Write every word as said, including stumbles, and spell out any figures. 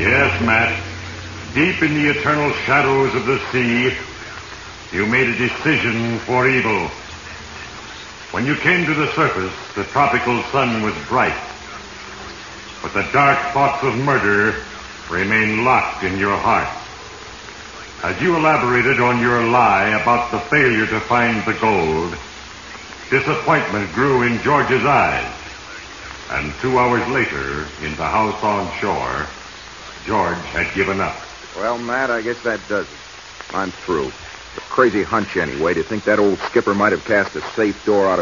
Yes, Matt. Deep in the eternal shadows of the sea, you made a decision for evil. When you came to the surface, the tropical sun was bright. But the dark thoughts of murder remain locked in your heart. As you elaborated on your lie about the failure to find the gold, disappointment grew in George's eyes. And two hours later, in the house on shore, George had given up. Well, Matt, I guess that does it. I'm through. A crazy hunch, anyway, to think that old skipper might have cast a safe door out of